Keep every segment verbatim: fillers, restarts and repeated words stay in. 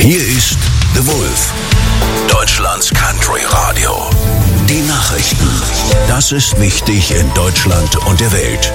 Hier ist The Wolf, Deutschlands Country Radio. Die Nachrichten. Das ist wichtig in Deutschland und der Welt.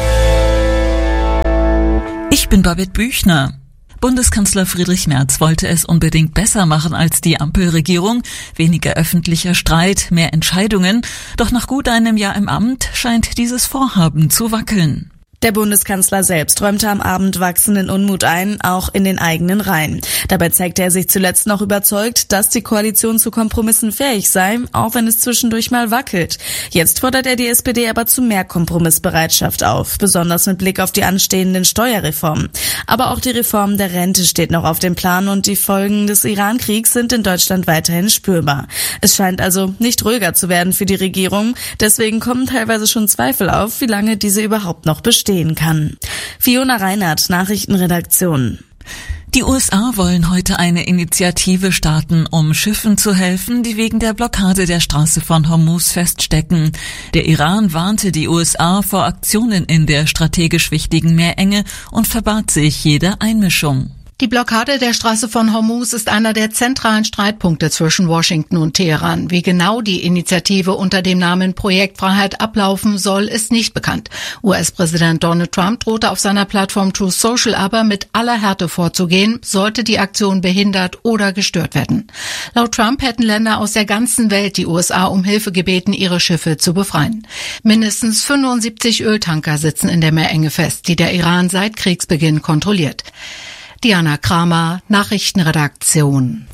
Ich bin Babette Büchner. Bundeskanzler Friedrich Merz wollte es unbedingt besser machen als die Ampelregierung. Weniger öffentlicher Streit, mehr Entscheidungen. Doch nach gut einem Jahr im Amt scheint dieses Vorhaben zu wackeln. Der Bundeskanzler selbst räumte am Abend wachsenden Unmut ein, auch in den eigenen Reihen. Dabei zeigte er sich zuletzt noch überzeugt, dass die Koalition zu Kompromissen fähig sei, auch wenn es zwischendurch mal wackelt. Jetzt fordert er die S P D aber zu mehr Kompromissbereitschaft auf, besonders mit Blick auf die anstehenden Steuerreformen. Aber auch die Reform der Rente steht noch auf dem Plan und die Folgen des Iran-Kriegs sind in Deutschland weiterhin spürbar. Es scheint also nicht ruhiger zu werden für die Regierung, deswegen kommen teilweise schon Zweifel auf, wie lange diese überhaupt noch bestehen kann. Fiona Reinhardt, Nachrichtenredaktion. Die U S A wollen heute eine Initiative starten, um Schiffen zu helfen, die wegen der Blockade der Straße von Hormuz feststecken. Der Iran warnte die U S A vor Aktionen in der strategisch wichtigen Meerenge und verbat sich jede Einmischung. Die Blockade der Straße von Hormuz ist einer der zentralen Streitpunkte zwischen Washington und Teheran. Wie genau die Initiative unter dem Namen Projekt Freiheit ablaufen soll, ist nicht bekannt. U S-Präsident Donald Trump drohte auf seiner Plattform Truth Social aber mit aller Härte vorzugehen, sollte die Aktion behindert oder gestört werden. Laut Trump hätten Länder aus der ganzen Welt die U S A um Hilfe gebeten, ihre Schiffe zu befreien. Mindestens fünfundsiebzig Öltanker sitzen in der Meerenge fest, die der Iran seit Kriegsbeginn kontrolliert. Diana Kramer, Nachrichtenredaktion.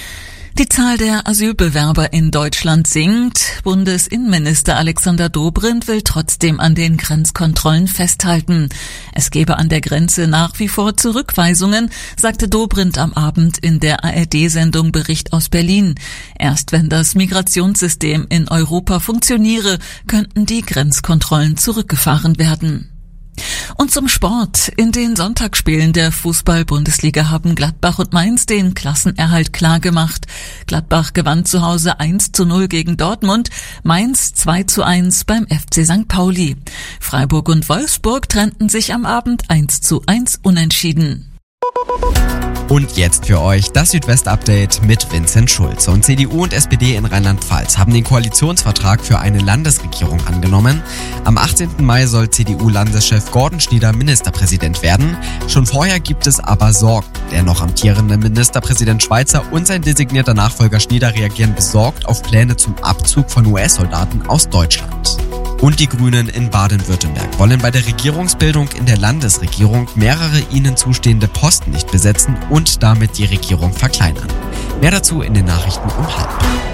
Die Zahl der Asylbewerber in Deutschland sinkt. Bundesinnenminister Alexander Dobrindt will trotzdem an den Grenzkontrollen festhalten. Es gebe an der Grenze nach wie vor Zurückweisungen, sagte Dobrindt am Abend in der A R D-Sendung Bericht aus Berlin. Erst wenn das Migrationssystem in Europa funktioniere, könnten die Grenzkontrollen zurückgefahren werden. Und zum Sport. In den Sonntagsspielen der Fußball-Bundesliga haben Gladbach und Mainz den Klassenerhalt klargemacht. Gladbach gewann zu Hause eins zu null gegen Dortmund, Mainz zwei zu eins beim F C Sankt Pauli. Freiburg und Wolfsburg trennten sich am Abend eins zu eins unentschieden. Und jetzt für euch das Südwest-Update mit Vincent Schulze. Und C D U und S P D in Rheinland-Pfalz haben den Koalitionsvertrag für eine Landesregierung angenommen. Am achtzehnten Mai soll C D U-Landeschef Gordon Schnieder Ministerpräsident werden. Schon vorher gibt es aber Sorgen. Der noch amtierende Ministerpräsident Schweizer und sein designierter Nachfolger Schnieder reagieren besorgt auf Pläne zum Abzug von U S-Soldaten aus Deutschland. Und die Grünen in Baden-Württemberg wollen bei der Regierungsbildung in der Landesregierung mehrere ihnen zustehende Posten nicht besetzen und damit die Regierung verkleinern. Mehr dazu in den Nachrichten um halb.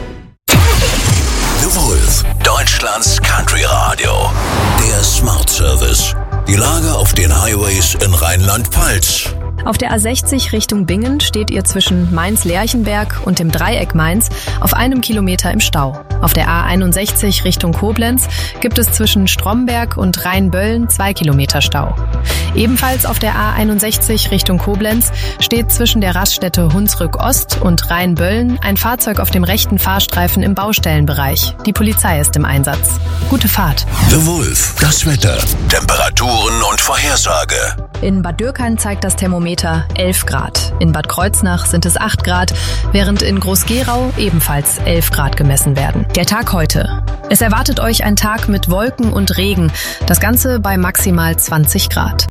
The Wolf, Deutschlands Country Radio. Der Smart Service. Die Lage auf den Highways in Rheinland-Pfalz. Auf der A sechzig Richtung Bingen steht ihr zwischen Mainz-Lerchenberg und dem Dreieck Mainz auf einem Kilometer im Stau. Auf der A einundsechzig Richtung Koblenz gibt es zwischen Stromberg und Rheinböllen zwei Kilometer Stau. Ebenfalls auf der A einundsechzig Richtung Koblenz steht zwischen der Raststätte Hunsrück Ost und Rheinböllen ein Fahrzeug auf dem rechten Fahrstreifen im Baustellenbereich. Die Polizei ist im Einsatz. Gute Fahrt. The Wolf, das Wetter, Temperaturen und Vorhersage. In Bad Dürkheim zeigt das Thermometer elf Grad. In Bad Kreuznach sind es acht Grad, während in Groß-Gerau ebenfalls elf Grad gemessen werden. Der Tag heute. Es erwartet euch ein Tag mit Wolken und Regen. Das Ganze bei maximal zwanzig Grad.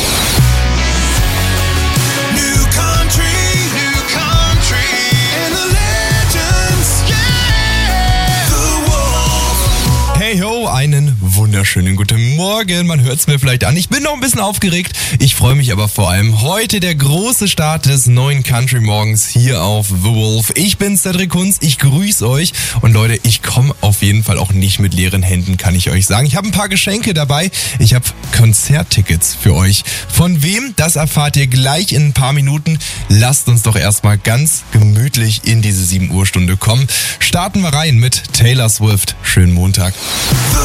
Hey ho, einen wunderschönen guten Morgen. Man hört es mir vielleicht an. Ich bin noch ein bisschen aufgeregt. Ich freue mich aber vor allem. Heute der große Start des neuen Country Morgens hier auf The Wolf. Ich bin Cedric Kunz. Ich grüße euch. Und Leute, ich komme auf jeden Fall auch nicht mit leeren Händen, kann ich euch sagen. Ich habe ein paar Geschenke dabei. Ich habe Konzerttickets für euch. Von wem? Das erfahrt ihr gleich in ein paar Minuten. Lasst uns doch erstmal ganz gemütlich in diese sieben Uhr Stunde kommen. Starten wir rein mit Taylor Swift. Schönen Montag. The